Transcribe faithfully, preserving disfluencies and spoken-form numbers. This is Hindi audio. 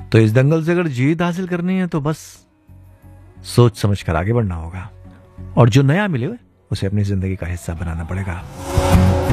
तो इस दंगल से अगर जीत हासिल करनी है तो बस सोच समझ कर आगे बढ़ना होगा, और जो नया मिले उसे अपनी जिंदगी का हिस्सा बनाना पड़ेगा।